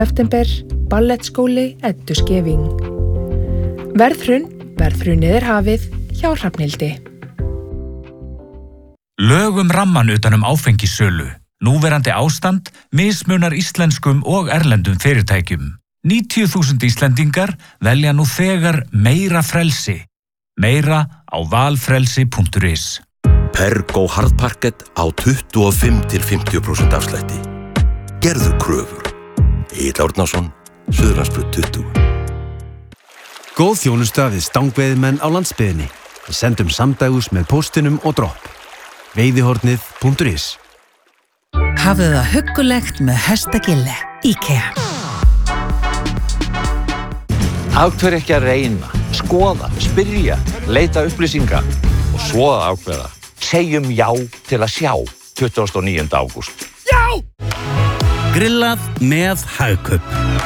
september, ballettskóli Eddu Skeving. Verðhrunið hafið hjá Hrafnhildi. Lög ramman utan áfengissölu. Núverandi ástand mismunar íslenskum og erlendum fyrirtækjum. 90.000 Íslendingar velja nú þegar meira frelsi. Meira á valfrelsi.is. Pergo Hardparkett á 25-50% afslætti. Gerðu kröfur. Egill Árnason, Suðurlandsbraut 20. Góð þjónusta við stangveiðimenn á landsbyggðinni. Við sendum samdægus með póstinum og dropp. Veiðihornið.is. Hafðu það huggulegt með hestagille. IKEA. Af hverju ekki að reyna, skoða, spyrja, leita upplýsinga og svo að ákveða. Segjum já til að sjá 29. ágúst. Já! Grillað með Hagkaup.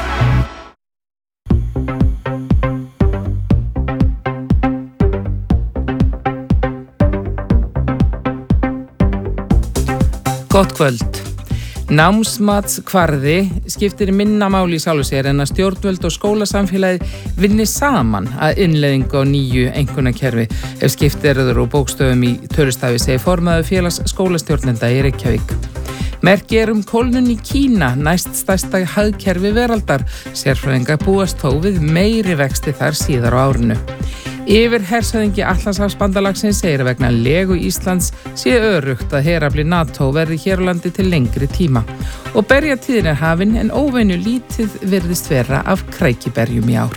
Gott kvöld. Námsmatskvarði skiptir minna máli í sjálfu sér en að stjórnvöld og skólasamfélagið vinni saman að innleiðingu á nýju einkunnakerfi ef skipt verður og bókstöfum í tölustafi, segir formaður félags skólastjórnenda í Reykjavík. Merki kólnun í Kína, næst stærsta hagkerfi veraldar. Sérfræðingar búast þó við meiri vexti þar síðar á árinu. Yfirhershöfðingi Atlantshafsbandalagsins segir að vegna legu Íslands sé öruggt að herafli NATO verði hér á landi til lengri tíma. Og berjatíðin hafin en óvenju lítið virðist vera af krækiberjum í ár.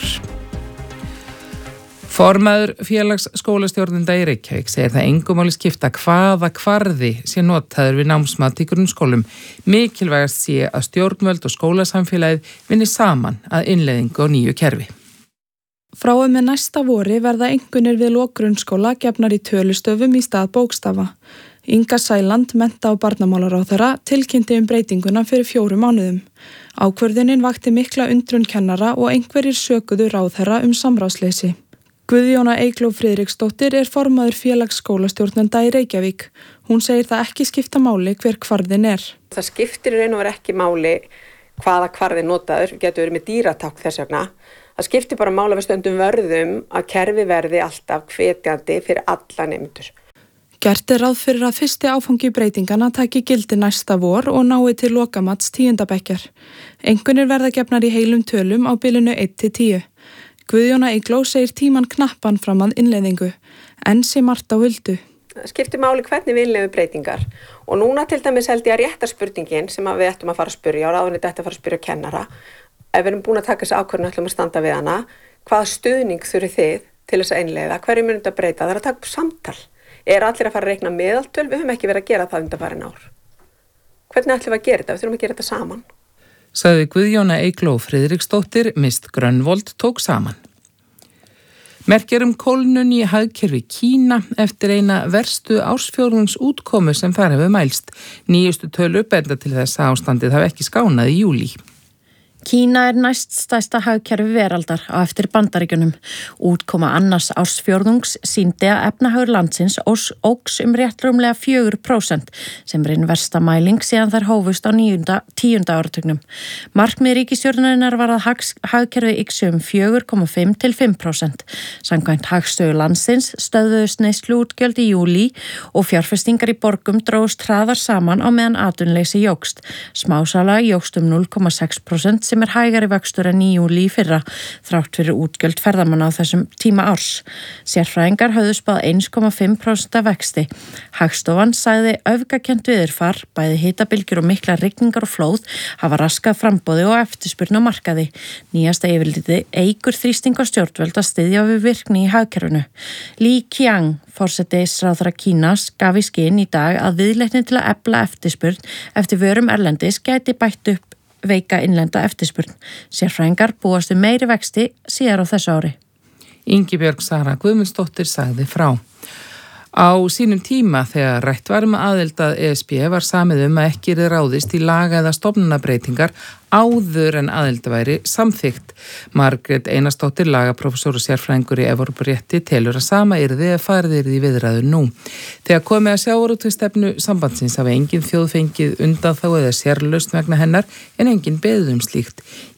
Formaður félags skólastjórnenda í Reykjavík segir það engu máli skipta hvaða kvarði sé notaður við námsmat í grunnskólum. Mikilvægast sé að stjórnvöld og skólasamfélagið vinni saman að innleiðingu á nýju kerfi. Frá og með næsta vori verða einkunnir við lok grunnskóla gefnar í tölustöfum í stað bókstafa. Inga Sæland, mennta- og barnamálaráðherra, tilkynnti breytinguna fyrir 4 mánuðum. Ákvörðunin vakti mikla undrun kennara og einhverjir sökuðu ráðherra samráðsleysi. Guðjóna Eygló Friðriksdóttir formaður félags skólastjórnenda í Reykjavík. Hún segir það ekki skipta máli hver kvarðin Það skiptir í raun og veru ekki máli hvaða kvarði notaður, getur verið með dýratákn þess vegna. Það skiptir bara máli að við stöndum vörðum að kerfi verði alltaf hvetjandi fyrir alla nemendur. Gert ráð fyrir að fyrsti áfangi breytingana taki gildi næsta vor og nái til lokamats 10. bekkjar. Einkunnir verða gefnar í heilum tölum á bilinu 1-10. Guðjóna Eygló segir tíman knappan fram að innleiðingu, en sé margt á huldu. Það skiptir máli hvernig við innleiðum breytingar og núna til dæmis held ég að rétta spurningin sem við ættum að fara að spyrja og ráðuneytið ætti að fara að spyrja kennara. Ef við erum búin að taka þessi ákvörðun ætlum að standa við hana, hvaða stuðning þurfið þið til þess að innleiða, hverju munum þetta breyta? Það að taka upp samtal. Allir að fara að reikna meðaltöl? Við höfum ekki verið að gera það undanfarin ár. Hvernig ætlum við að gera þetta? Við þurfum að gera þetta saman. Sagði Guðjóna Eygló Friðriksdóttir, Mist Grönvold tók saman. Merki kólnun í hagkerfi Kína eftir eina verstu ársfjórðungsútkomu sem þar hefur mælst. Nýjustu tölur benda til þess að ástandið hafi ekki skánað í júlí. Kína næst stærsta hagkerfi veraldar á eftir Bandaríkjunum. Útkoma annars ársfjórðungs sýndi að efnahagur landsins óx rétt rúmlega 4% sem einn versta mæling síðan þær hófust á 10. áratugnum. Markmið ríkisstjórnarinnar var að hagkerfi yxi 4,5-5%. Samkvæmt Hagstöðu landsins stöðvuðust neysluútgjöld í júlí og fjárfestingar í borgum drógust hraðar saman á meðan atvinnuleysi jókst. Smásala jókst 0,6% sem hægari vöxtur en í júlí í fyrra, þrátt fyrir útgjöld ferðamanna á þessum tíma árs. Sérfræðingar höfðu spáð 1,5% af vexti. Hagstofan sagði öfgakennt veðurfar, bæði hitabylgjur og miklar rigningar og flóð hafa raskað framboði og eftirspurn á markaði. Nýjasta yfirliti eykur þrýsting á stjórnvöld að styðja við virkni í hagkerfinu. Li Qiang, forsætisráðherra Kínas, gaf í skyn í dag að viðleitni til að efla eftirspurn eftir vörum erlendis gæti bætt upp veika innlenda eftirspurn. Sérfræðingar búast meiri vexti síðar á þessu ári. Ingibjörg Sara Guðmundsdóttir sagði frá. Á sínum tíma þegar rætt var aðild að ESB var samið að ekki yrði ráðist í laga eða stofnunarbreytingar áður en aðild væri samþykkt. Margrét Einarsdóttir, lagaprófessor og sérfræðingur í Evrópurétti, telur að sama yrði ef farið yrði í viðræður nú. Þegar komið að sjávarútvegsstefnu sambandsins hafi engin þjóð fengið undanþágu eða sérlausn vegna hennar en engin beðið slíkt.